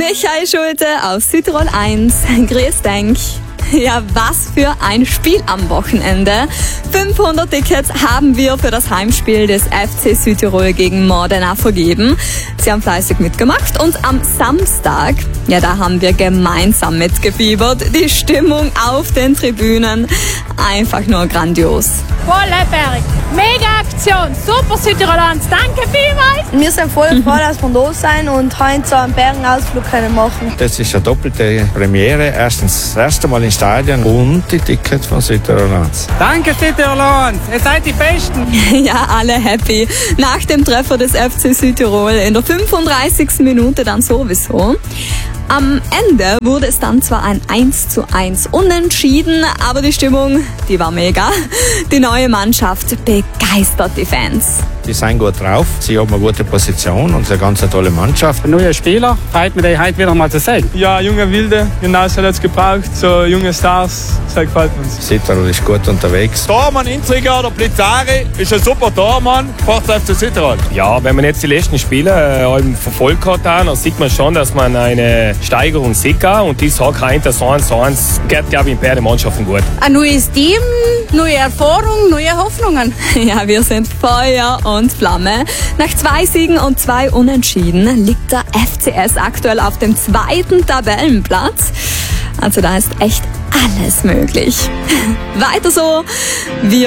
Michael Schulte aus Südtirol 1. Grüß denk. Ja, was für ein Spiel am Wochenende. 500 Tickets haben wir für das Heimspiel des FC Südtirol gegen Modena vergeben. Sie haben fleißig mitgemacht und am Samstag, ja, da haben wir gemeinsam mitgefiebert. Die Stimmung auf den Tribünen, einfach nur grandios. Volleberg, mega Aktion, super Südtirol 1, danke vielmals. Wir sind voll froh, dass wir da sein und heute so einen Bergenausflug können machen. Das ist eine doppelte Premiere. Erstens das erste Mal im Stadion und die Tickets von Südtirol 1. Danke Südtirol 1, ihr seid die Besten. Ja, alle happy. Nach dem Treffer des FC Südtirol in der 35. Minute dann sowieso. Am Ende wurde es dann zwar ein 1:1 Unentschieden, aber die Stimmung, die war mega. Die neue Mannschaft begeistert die Fans. Die sind gut drauf, sie haben eine gute Position und eine ganz tolle Mannschaft. Ein neuer Spieler, freut mich, den heute wieder mal zu sehen. Ja, junge Wilde, genau so hat es gebraucht, so junge Stars, das gefällt uns. Südtirol ist gut unterwegs. Tormann Intriger, der Blitzari, ist ein super Tormann, fährt FC Südtirol. Ja, wenn man jetzt die letzten Spiele verfolgt hat, dann sieht man schon, dass man eine Steigerung sieht und die Sache heute 1:1 geht, glaube ich, in beiden Mannschaften gut. Ein neues Team, neue Erfahrung, neue Hoffnungen. Ja, wir sind Feuer und Flamme. Nach 2 Siegen und 2 Unentschieden liegt der FCS aktuell auf dem 2. Tabellenplatz. Also da ist echt alles möglich. Weiter so. Wir